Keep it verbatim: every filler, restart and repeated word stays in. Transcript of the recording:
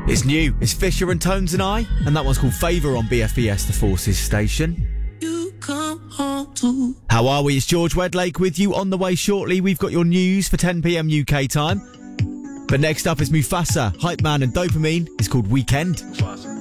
It's new. It's Fisher and Tones and I, and that one's called Favour on B F B S, the Forces station. You come home to. How are we? It's George Wedlake with you. On the way shortly, we've got your news for ten p m U K time. But next up is Mufasa, Hype Man and Dopamine. It's called Weekend. Mufasa.